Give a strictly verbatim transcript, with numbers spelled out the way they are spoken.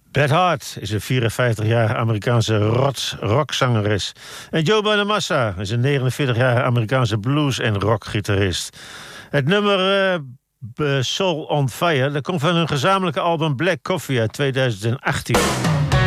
Beth Hart is een vierenvijftigjarige Amerikaanse rots- rockzangeres. En Joe Bonamassa is een negenenveertigjarige Amerikaanse blues- en rockgitarist. Het nummer uh, Soul on Fire dat komt van hun gezamenlijke album Black Coffee uit tweeduizend achttien.